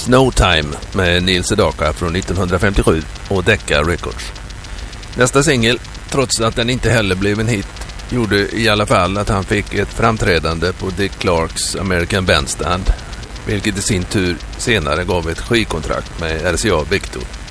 Snowtime med Neil Sedaka från 1957 och Decca Records. Nästa singel, trots att den inte heller blev en hit, gjorde i alla fall att han fick ett framträdande på Dick Clarks American Bandstand, vilket i sin tur senare gav ett skivkontrakt med RCA Victor.